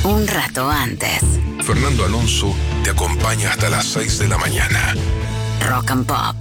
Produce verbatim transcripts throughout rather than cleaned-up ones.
un rato antes. Fernando Alonso te acompaña hasta las seis de la mañana. Rock and Pop.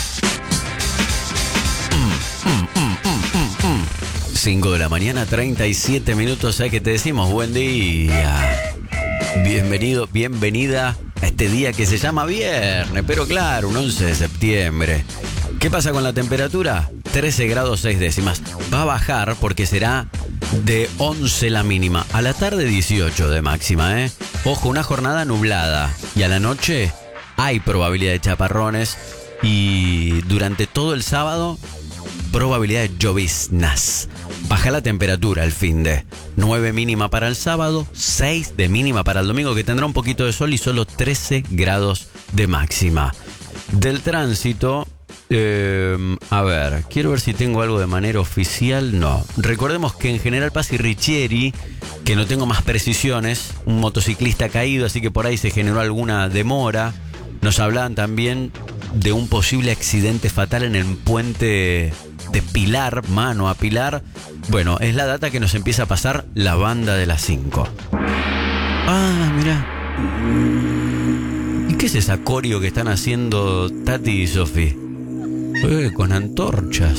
cinco de la mañana, treinta y siete minutos. ¿Sabes qué te decimos? Buen día. Bienvenido, bienvenida a este día que se llama viernes, pero claro, un once de septiembre. ¿Qué pasa con la temperatura? trece grados seis décimas. Va a bajar porque será de once la mínima. A la tarde dieciocho de máxima, ¿eh? Ojo, una jornada nublada. Y a la noche hay probabilidad de chaparrones. Y durante todo el sábado, probabilidad de lloviznas. Baja la temperatura el fin de nueve mínima para el sábado, seis de mínima para el domingo, que tendrá un poquito de sol y solo trece grados de máxima. Del tránsito, eh, a ver, quiero ver si tengo algo de manera oficial. No. Recordemos que en General Paz y Ricchieri, que no tengo más precisiones, un motociclista caído, así que por ahí se generó alguna demora. Nos hablaban también de un posible accidente fatal en el puente de Pilar, mano a Pilar. Bueno, es la data que nos empieza a pasar la banda de las cinco. Ah, mirá. ¿Y qué es esa coreo que están haciendo Tati y Sofi? Eh, con antorchas.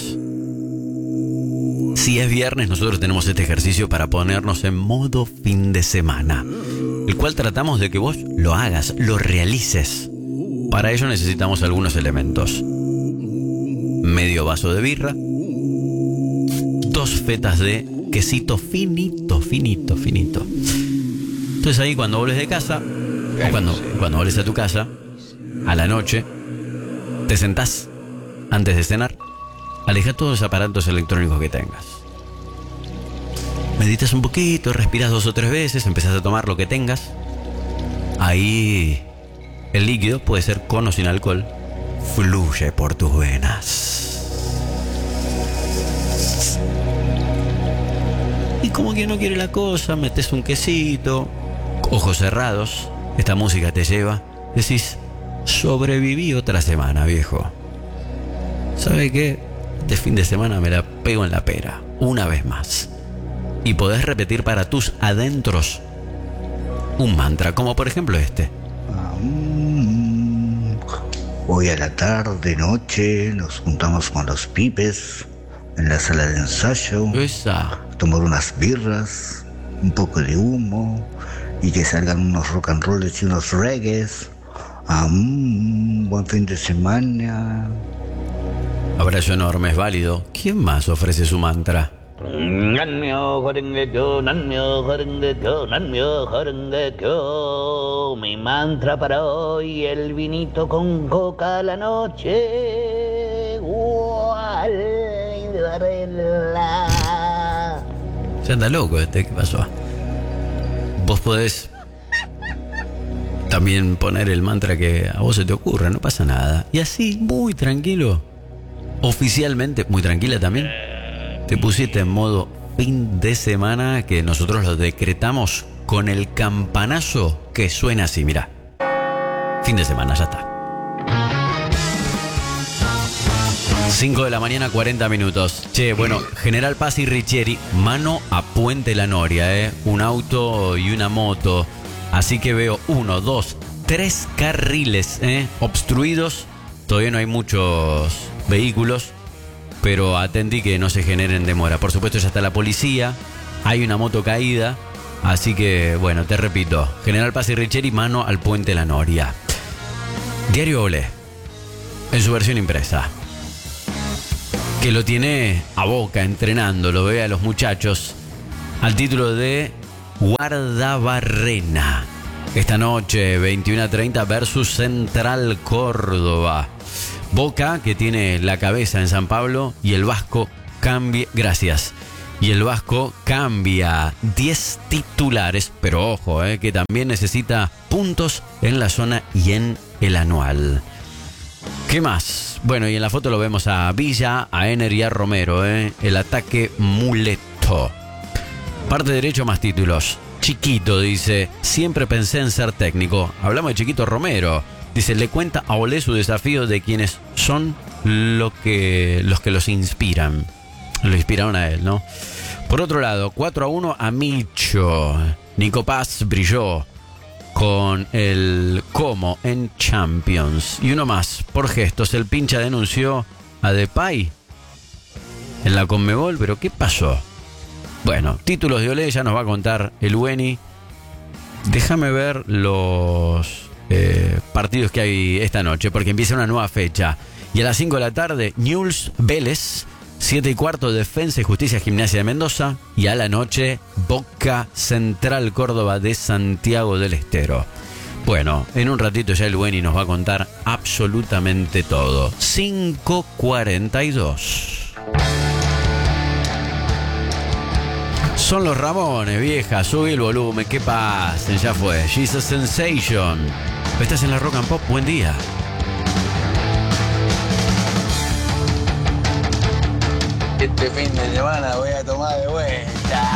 Si es viernes, nosotros tenemos este ejercicio para ponernos en modo fin de semana, el cual tratamos de que vos lo hagas, lo realices. Para ello necesitamos algunos elementos. Medio vaso de birra, dos fetas de quesito finito, finito, finito. Entonces ahí cuando volves de casa, o cuando, cuando volves a tu casa, a la noche, te sentás antes de cenar, aleja todos los aparatos electrónicos que tengas. Meditas un poquito, respiras dos o tres veces, empezás a tomar lo que tengas. Ahí el líquido, puede ser con o sin alcohol, fluye por tus venas. Y como que no quiere la cosa, metes un quesito, ojos cerrados, esta música te lleva, decís, sobreviví otra semana, viejo. ¿Sabe qué? Este fin de semana me la pego en la pera, una vez más. Y podés repetir para tus adentros un mantra, como por ejemplo este. Hoy a la tarde, noche, nos juntamos con los pibes en la sala de ensayo. Esa. Tomar unas birras, un poco de humo y que salgan unos rock and rolls y unos reggaes. Ah, mm, buen fin de semana. Abrazo enorme, es válido. ¿Quién más ofrece su mantra? Mi mantra para hoy, el vinito con coca a la noche. Se anda loco este, ¿qué pasó? Vos podés también poner el mantra que a vos se te ocurra, no pasa nada. Y así, muy tranquilo, oficialmente, muy tranquila también, te pusiste en modo fin de semana, que nosotros lo decretamos con el campanazo que suena así, mirá. Fin de semana, ya está. cinco de la mañana, cuarenta minutos. Che, bueno, General Paz y Ricchieri, mano a Puente La Noria, ¿eh? Un auto y una moto. Así que veo uno, dos, tres carriles, ¿eh? Obstruidos. Todavía no hay muchos vehículos, pero atendí que no se generen demora. Por supuesto, ya está la policía. Hay una moto caída. Así que, bueno, te repito. General Paz y Ricchieri, mano al Puente La Noria. Diario Olé, en su versión impresa, que lo tiene a Boca entrenando, lo ve a los muchachos, al título de Guardabarrena. Esta noche, veintiuno a treinta versus Central Córdoba. Boca, que tiene la cabeza en San Pablo, y el Vasco cambia... Gracias. Y el Vasco cambia diez titulares, pero ojo, eh, que también necesita puntos en la zona y en el anual. ¿Qué más? Bueno, y en la foto lo vemos a Villa, a Ener y a Romero, eh, el ataque muleto. Parte derecho, más títulos. Chiquito dice, siempre pensé en ser técnico. Hablamos de Chiquito Romero. Dice, le cuenta a Olé su desafío de quienes son lo que, los que los inspiran. Lo inspiraron a él, ¿no? Por otro lado, cuatro a uno a Micho. Nico Paz brilló con el Como en Champions. Y uno más, por gestos, el pincha denunció a Depay en la Conmebol, pero ¿qué pasó? Bueno, títulos de Olé ya nos va a contar el Weni. Déjame ver los eh, partidos que hay esta noche, porque empieza una nueva fecha. Y a las cinco de la tarde, Newell's Vélez, siete y cuarto, Defensa y Justicia Gimnasia de Mendoza. Y a la noche, Boca Central Córdoba de Santiago del Estero. Bueno, en un ratito ya el Weni nos va a contar absolutamente todo. cinco cuarenta y dos. Son los Ramones, vieja, subí el volumen, ¿qué pasen? Ya fue, She's a Sensation. Estás en la Rock and Pop, buen día. Este fin de semana voy a tomar de vuelta.